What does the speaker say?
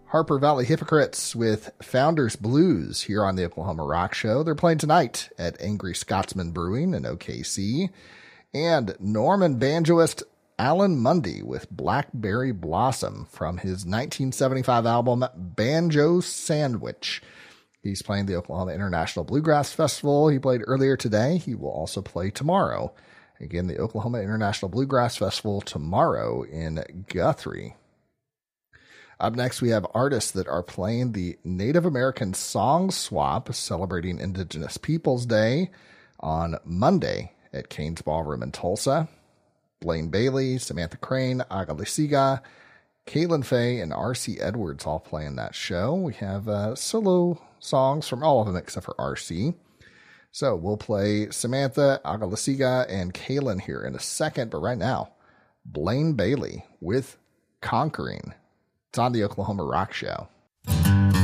Harper Valley Hypocrites with Founders Blues here on the Oklahoma Rock Show. They're playing tonight at Angry Scotsman Brewing in OKC. And Norman banjoist Alan Mundy with Blackberry Blossom from his 1975 album Banjo Sandwich. He's playing the Oklahoma International Bluegrass Festival. He played earlier today. He will also play tomorrow. Again, the Oklahoma International Bluegrass Festival tomorrow in Guthrie. Up next, we have artists that are playing the Native American Song Swap, celebrating Indigenous Peoples Day on Monday at Kane's Ballroom in Tulsa. Blaine Bailey, Samantha Crane, Agalisiga, Caitlin Fay, and R.C. Edwards all playing that show. We have solo songs from all of them except for R.C. So we'll play Samantha, Agalisiga, and Kaylin here in a second. But right now, Blaine Bailey with Conquering. It's on the Oklahoma Rock Show.